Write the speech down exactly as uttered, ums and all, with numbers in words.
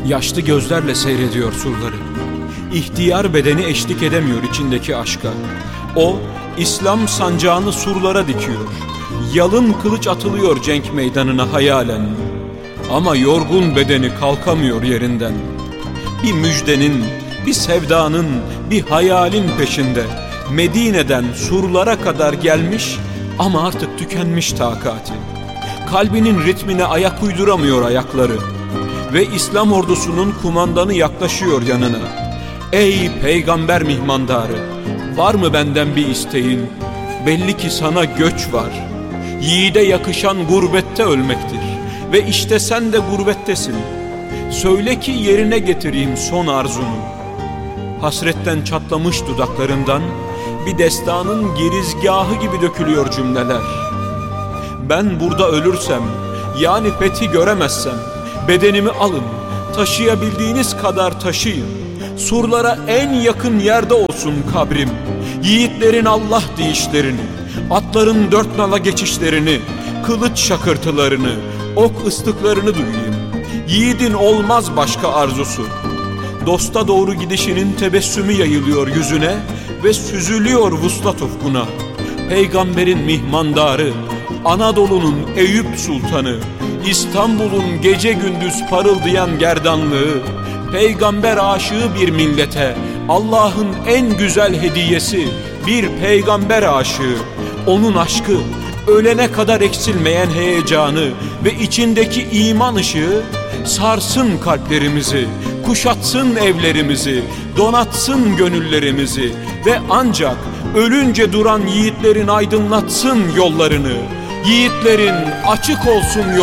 Yaşlı gözlerle seyrediyor surları. İhtiyar bedeni eşlik edemiyor içindeki aşka. O, İslam sancağını surlara dikiyor. Yalın kılıç atılıyor cenk meydanına hayalen. Ama yorgun bedeni kalkamıyor yerinden. Bir müjdenin, bir sevdanın, bir hayalin peşinde Medine'den surlara kadar gelmiş ama artık tükenmiş takati. Kalbinin ritmine ayak uyduramıyor ayakları. Ve İslam ordusunun kumandanı yaklaşıyor yanına. Ey peygamber mihmandarı, var mı benden bir isteğin? Belli ki sana göç var. Yiğide yakışan gurbette ölmektir. Ve işte sen de gurbettesin. Söyle ki yerine getireyim son arzunu. Hasretten çatlamış dudaklarından bir destanın girizgahı gibi dökülüyor cümleler. Ben burada ölürsem, yani fethi göremezsem, bedenimi alın, taşıyabildiğiniz kadar taşıyın. Surlara en yakın yerde olsun kabrim. Yiğitlerin Allah deyişlerini, atların dört nala geçişlerini, kılıç şakırtılarını, ok ıslıklarını duyayım. Yiğidin olmaz başka arzusu. Dosta doğru gidişinin tebessümü yayılıyor yüzüne ve süzülüyor vuslat ufkuna. Peygamberin mihmandarı, Anadolu'nun Eyüp Sultanı, İstanbul'un gece gündüz parıldayan gerdanlığı, peygamber aşığı bir millete Allah'ın en güzel hediyesi bir peygamber aşığı. Onun aşkı, ölene kadar eksilmeyen heyecanı ve içindeki iman ışığı sarsın kalplerimizi, kuşatsın evlerimizi, donatsın gönüllerimizi ve ancak ölünce duran yiğitlerin aydınlatsın yollarını. Yiğitlerin açık olsun yol.